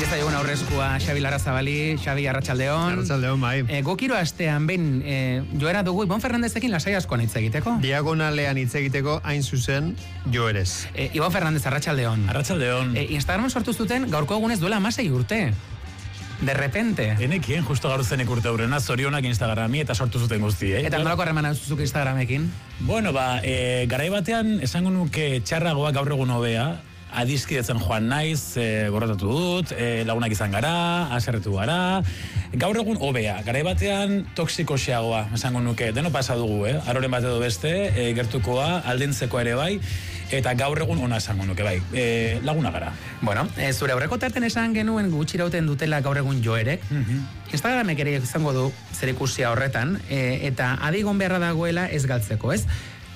zaigun aurrezkoa Xabi Larrazabali, Xabi Arratsaldeon. Arratsaldeon, bai. Gokiro astean behin joera dugu Ibon Fernandezekin lasai askoan hitz egiteko. Diagonalean hitz egiteko hain zuzen joerez. Ibon Fernandez, Arratsaldeon. Arratsaldeon. Instagramen sortu zuten gaurko egunez duela 16 urte. De repente. Enekien, justo gaur zenek urte aurrena, zorionak Instagrami eta sortu zuten guzti, Eta nolako harremana zuzuk Instagramekin? Bueno, garai batean, esango nuke txarragoa gaur egun hobea, adiskidetzen joan naiz, gorrotatu dut, lagunak izan gara, aserretu gara, gaur egun hobea, garai batean toksikoxeagoa, esango nuke, deno pasa dugu, aroren bat edo beste, gertukoa, aldentzeko ere bai, eta gaur egun ona esango nuke bai, laguna gara. Bueno, zure aurreko tarten esan genuen gutxirauten dutela gaur egun joerek, Instagramek ere izango du zerikusia horretan, eta adigon beharra dagoela ez galtzeko, ez?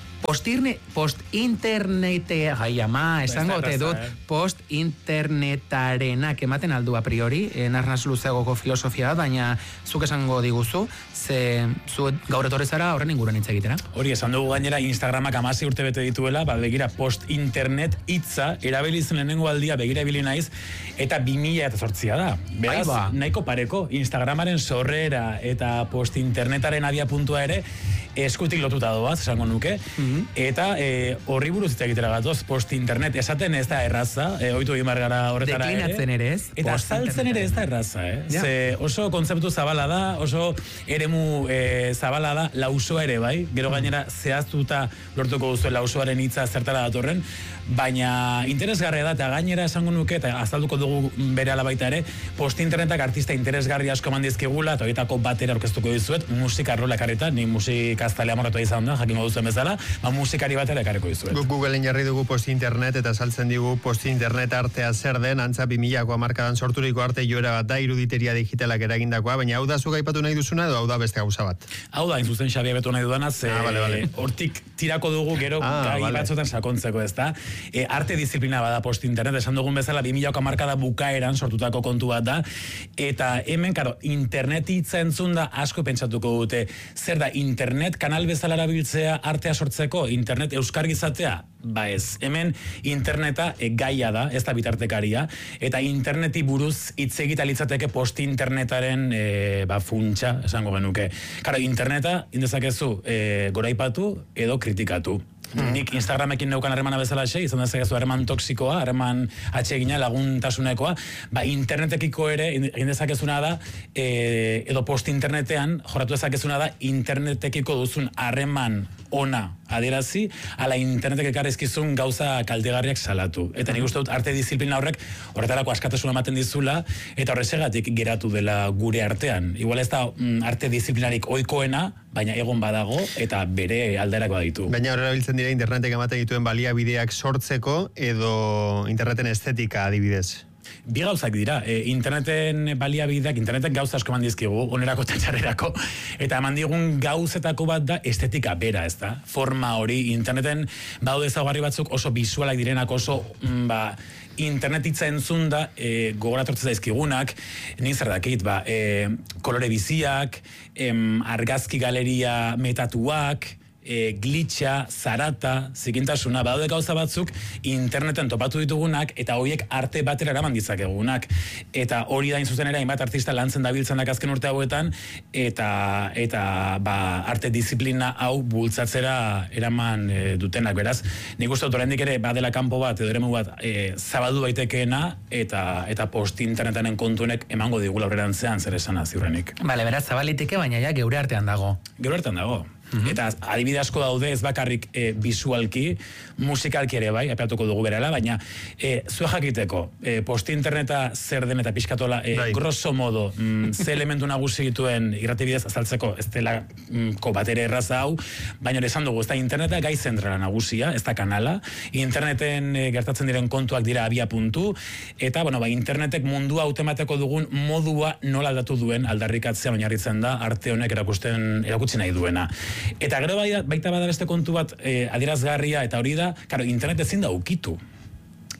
Post-internetea, esango te dut, post-internetarenak ematen aldu a priori, narnaz luzeagoko filosofia bat, baina zuk esango diguzu, ze zu gaur etorri zara horren inguruan hitz egitera. Hori, esan dugu gainera Instagramak 16 urte bete dituela, begira post-internet hitza erabilizen lehenengo aldia begira ibili naiz, eta 2008a da. Beraz, nahiko pareko, Instagramaren sorrera eta post-internetaren abiapuntua ere, eskutik lotuta doaz, esango nuke, eta horri buruz hitz egitera gatoz, post-internet, esaten ez da erraza, oitu egin gara horretara deklinatzen ere ez. Eta saltzen ere ez da erraza, Ze oso kontzeptu zabala da, oso eremu zabala da, lausoa ere bai, gero gainera zehaztuta lortuko duzuen lausoaren hitza zertara datorren, baina interesgarria da, eta gainera esango nuke, eta azalduko dugu berehala baita ere, post-internetak artista interesgarri asko mandizkigula, eta horietako batera aurkeztuko dizuet, musika rola ekarrita, ni musikaztalea moratu izan da, jakingo duzuen bezala, musikari batera ekarriko dizuet. Googleen jarri dugu post-internet, eta saltzen digu post-internet artea zer den, antza 2000ko hamarkadan sorturiko arte joera bat da, iruditeria digitalak eragindakoa, baina hau da zuk aipatu nahi duzuna, edo hau da beste gauza bat? Hau da, inzuzen Xabi betu nahi dudana, hortik tirako dugu gero gai batzotan sakontzeko, ez da? Arte disiplina bada post-internet, esan dugun bezala 2000ko hamarkada bukaeran sortutako kontu bat da, eta hemen, karo, internet hitza entzun da asko pentsatuko dute, zer da, internet kanal bezala erabiltzea artea sortzeko, internet euskargizatea? Ba ez, hemen interneta gaia da, ez da bitartekaria, eta interneti buruz hitz egita litzateke post-internetaren funtsa, esango genuke. Karo, interneta indezakezu goraipatu edo kritikatu. Nik Instagramekin neukan harremana bezala izan dezakezu harreman toksikoa, harreman atsegina, laguntasunekoa, internetekiko ere egin dezakezuna da, edo post-internetean jorratu dezakezuna da, internetekiko duzun harreman ona adierazi, ala internetek ekarrizkizun gauza kaltegarriak salatu. Eta nik uste dut arte disiplina horrek horretarako askatasuna ematen dizula, eta horrezegatik geratu dela gure artean. Igual ez da arte disiplinarik ohikoena, baina egon badago, eta bere alderakoa ditu. Baina horrela biltzen dira internetek ematen dituen baliabideak sortzeko, edo interneten estetika adibidez? Bi gauzak dira, interneten baliabideak, internetek gauza asko eman dizkigu, onerako eta txarrerako, eta eman digun gauzetako bat da estetika bera, ez da? Forma hori, interneten badaude ezaugarri batzuk oso bisualak direnak, oso, internet hitza entzun da, gogoratortza daizkigunak, nik zer dakit, kolore biziak, argazki galeria metatuak, glitcha, zarata, zikintasuna, badaude gauza batzuk interneten topatu ditugunak eta horiek arte batera eraman ditzakegunak. Eta hori da inzuzen ere, hainbat artista lantzen dabiltzenak azken urte hauetan, eta arte disiplina hau bultzatzera eraman dutenak. Beraz, nik uste dut oraindik ere badela kanpo bat, edo eremu bat zabaldu daitekeena, eta post-internetanen kontunek emango digula aurrerantzean zer esana ziurrenik. Bale, beraz, zabaliteke, baina ja geure artean dago. Geure artean dago. Eta adibide asko daude ez bakarrik bisualki, musikalki ere bai, apeatuko dugu berala, baina zue jakiteko, post-interneta zer den eta pixkatola, grosso modo, ze elementu nagusi dituen irratibidez azaltzeko ez delako batere erraza hau, baina hori esan dugu, ez da interneta gai zentrala nagusia, ez da kanala, interneten gertatzen diren kontuak dira abia puntu, eta internetek mundua hautemateko dugun modua nola aldatu duen aldarrikatzea oinarritzen da arte honek erakutsi nahi duena. Eta gero baita bada beste kontu bat adierazgarria, eta hori da, internet ezin da ukitu.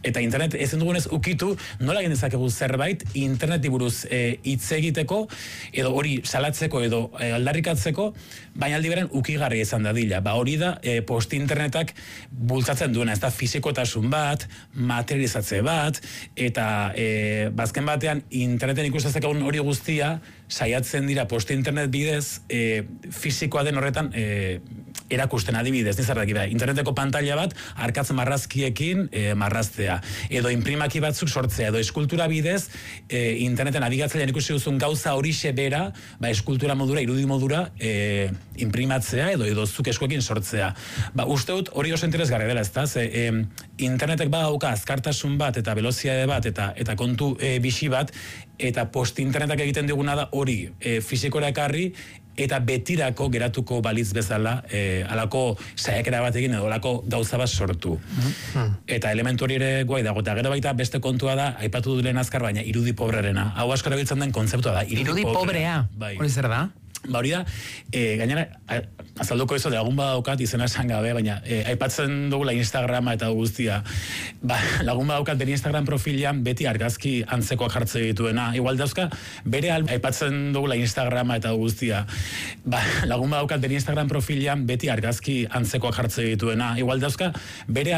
Eta internet ezin dugunez ukitu, nola egin dezakegu zerbait interneti buruz hitz egiteko, edo hori salatzeko edo aldarrikatzeko, baina aldi beren ukigarri izan dadila. Hori da post-internetak bultzatzen duena, ez da fizikotasun bat, materializatze bat, eta bazken batean interneten ikustezekegun hori guztia, saiatzen dira post-internet bidez, fizikoa den horretan erakusten adibidez, nizarrak da, interneteko pantalla bat, arkatz marrazkiekin marraztea, edo imprimaki batzuk sortzea, edo eskultura bidez, interneten nabigatzailean ikusi duzun gauza horixe bera, eskultura modura, irudi modura, imprimatzea, edo zuk eskuekin sortzea. Uste dut hori oso interesgarria dela, ezta? Internetek badauka azkartasun bat, eta veloziade bat, eta kontu bixi bat, eta post-internetak egiten diguna da hori fizikora ekarri, eta betirako geratuko balitz bezala alako saiakera bat egin edo alako gauza bat sortu. Eta elementu hori ere guai dago, eta gero baita beste kontua da, aipatu duen azkar, baina irudi pobrerena. Hau asko erabiltzen den kontzeptua da, irudi pobrea. Hori zer da? Hori da, gainera, azalduko eso de lagun badaukat izena esan gabe, baina aipatzen dugula Instagrama eta guztia. Lagun badaukat bere Instagram profilean beti argazki antzekoak jartze dituena. Igual dauzka, bere aipatzen dugula Instagrama eta guztia. Lagun badaukat bere Instagram profilean beti argazki antzekoak jartze dituena. Igual dauzka, bere